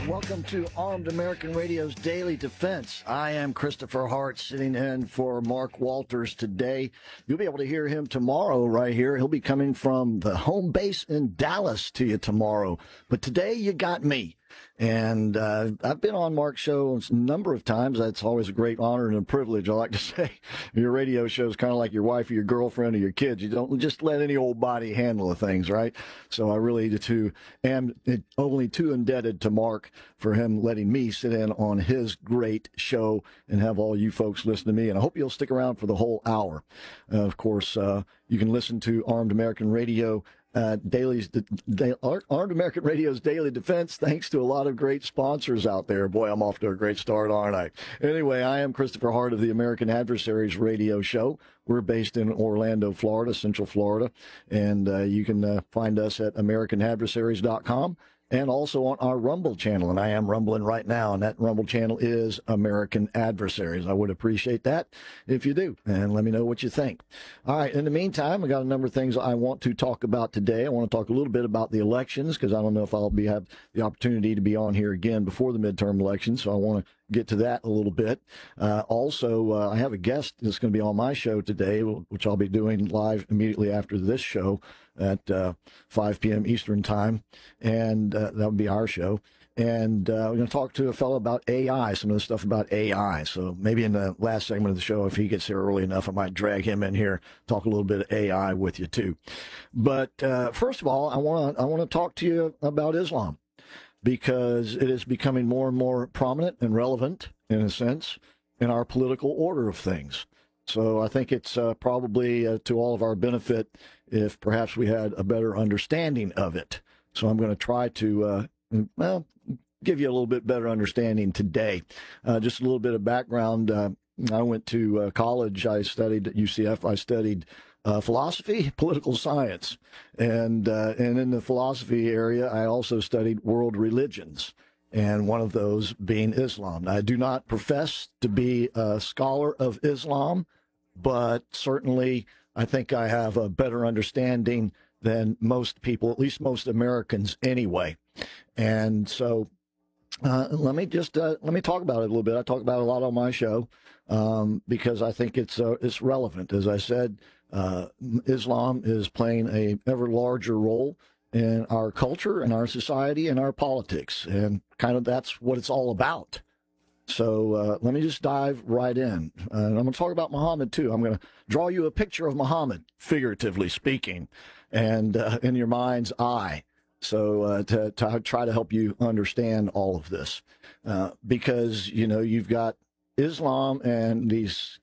Welcome to Armed American Radio's Daily Defense. I am Christopher Hart, sitting in for Mark Walters today. You'll be able to hear him tomorrow right here. He'll be coming from the home base in Dallas to you tomorrow. But today you got me. And I've been on Mark's show a number of times. That's always a great honor and a privilege. I like to say your radio show is kind of like your wife or your girlfriend or your kids. You don't just let any old body handle the things, right? So I really am only too indebted to Mark for him letting me sit in on his great show and have all you folks listen to me. And I hope you'll stick around for the whole hour. Of course, you can listen to Armed American Radio Armed American Radio's Daily Defense, thanks to a lot of great sponsors out there. Boy, I'm off to a great start, aren't I? Anyway, I am Christopher Hart of the American Adversaries Radio Show. We're based in Orlando, Florida, Central Florida, and you can find us at AmericanAdversaries.com. And also on our Rumble channel, and I am rumbling right now, and that Rumble channel is American Adversaries. I would appreciate that if you do, and let me know what you think. All right, in the meantime, I got a number of things I want to talk about today. I want to talk a little bit about the elections, because I don't know if I'll have the opportunity to be on here again before the midterm elections, so I want to get to that a little bit. Also, I have a guest that's going to be on my show today, which I'll be doing live immediately after this show at 5 p.m. Eastern Time, and that would be our show. And we're going to talk to a fellow about AI, some of the stuff about AI. So maybe in the last segment of the show, if he gets here early enough, I might drag him in here, talk a little bit of AI with you too. But first of all, I want to talk to you about Islam, because it is becoming more and more prominent and relevant, in a sense, in our political order of things. So I think it's probably to all of our benefit if perhaps we had a better understanding of it. So I'm going to try to, give you a little bit better understanding today. Just a little bit of background. I went to college. I studied at UCF. I studied philosophy, political science, and in the philosophy area, I also studied world religions, and one of those being Islam. Now, I do not profess to be a scholar of Islam, but certainly I think I have a better understanding than most people, at least most Americans anyway. And so let me talk about it a little bit. I talk about it a lot on my show because I think it's relevant. As I said, Islam is playing a ever larger role in our culture and our society and our politics, and kind of that's what it's all about. So let me just dive right in. And I'm going to talk about Muhammad, too. I'm going to draw you a picture of Muhammad, figuratively speaking, and in your mind's eye. So to try to help you understand all of this, because, you've got Islam and these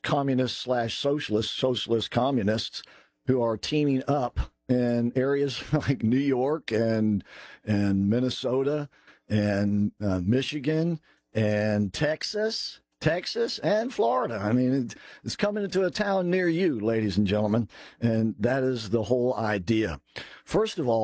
communist/socialist communists who are teaming up in areas like New York and Minnesota and Michigan and Texas and Florida. I mean, it's coming into a town near you, ladies and gentlemen, and that is the whole idea. First of all,